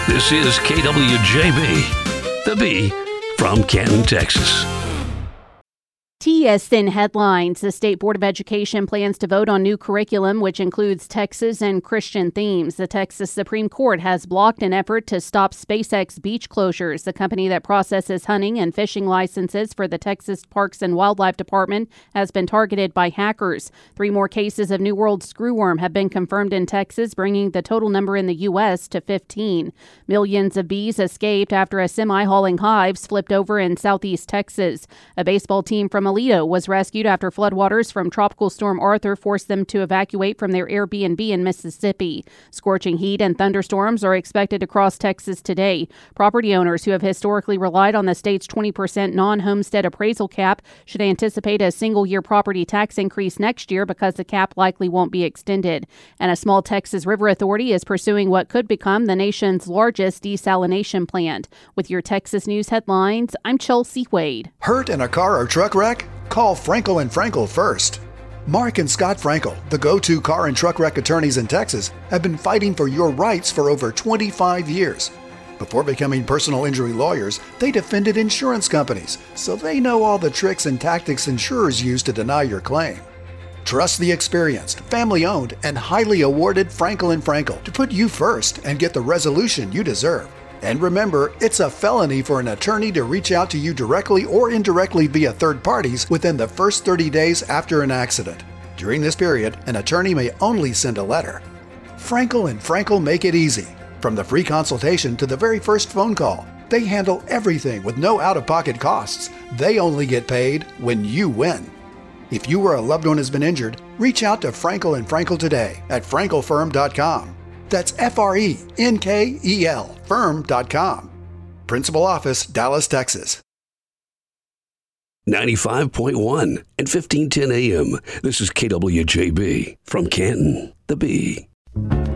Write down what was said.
This is KWJB, the B from Canton, Texas. TSN headlines. The State Board of Education plans to vote on new curriculum, which includes Texas and Christian themes. The Texas Supreme Court has blocked an effort to stop SpaceX beach closures. The company that processes hunting and fishing licenses for the Texas Parks and Wildlife Department has been targeted by hackers. 3 more cases of New World screwworm have been confirmed in Texas, bringing the total number in the U.S. to 15. Millions of bees escaped after a semi hauling hives flipped over in southeast Texas. A baseball team from Aledo was rescued after floodwaters from Tropical Storm Arthur forced them to evacuate from their Airbnb in Mississippi. Scorching heat and thunderstorms are expected across Texas today. Property owners who have historically relied on the state's 20% non-homestead appraisal cap should anticipate a single-year property tax increase next year because the cap likely won't be extended. And a small Texas river authority is pursuing what could become the nation's largest desalination plant. With your Texas News headlines, I'm Chelsea Wade. Hurt in a car or truck wreck? Call Frankel & Frankel first. Mark and Scott Frankel, the go-to car and truck wreck attorneys in Texas, have been fighting for your rights for over 25 years. Before becoming personal injury lawyers, they defended insurance companies, so they know all the tricks and tactics insurers use to deny your claim. Trust the experienced, family-owned, and highly awarded Frankel & Frankel to put you first and get the resolution you deserve. And remember, it's a felony for an attorney to reach out to you directly or indirectly via third parties within the first 30 days after an accident. During this period, an attorney may only send a letter. Frankel & Frankel make it easy. From the free consultation to the very first phone call, they handle everything with no out-of-pocket costs. They only get paid when you win. If you or a loved one has been injured, reach out to Frankel & Frankel today at frankelfirm.com. That's FRENKEL firm.com. Principal office, Dallas, Texas. 95.1 and 1510 AM. This is KWJB from Canton, the B.